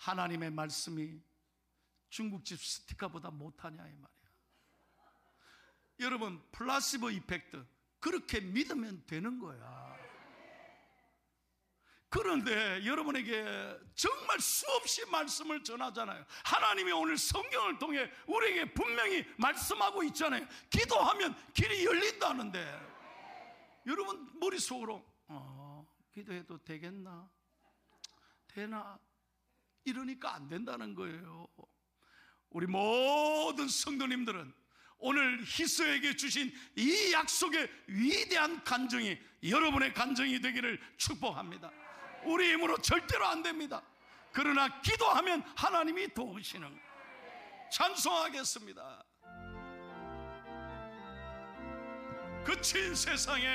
하나님의 말씀이 중국집 스티커보다 못하냐 이 말이야. 여러분, 플라시보 이펙트, 그렇게 믿으면 되는 거야. 그런데 여러분에게 정말 수없이 말씀을 전하잖아요. 하나님이 오늘 성경을 통해 우리에게 분명히 말씀하고 있잖아요. 기도하면 길이 열린다는데, 여러분 머릿속으로 기도해도 되겠나? 되나? 이러니까 안 된다는 거예요. 우리 모든 성도님들은 오늘 히스에게 주신 이 약속의 위대한 간증이 여러분의 간증이 되기를 축복합니다. 우리 힘으로 절대로 안 됩니다. 그러나 기도하면 하나님이 도우시는, 찬송하겠습니다. 그친 세상에